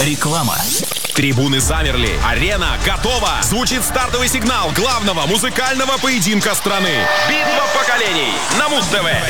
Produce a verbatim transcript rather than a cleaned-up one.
Реклама. Трибуны замерли, арена готова. Звучит стартовый сигнал главного музыкального поединка страны. Битва поколений на Муз-ТВ.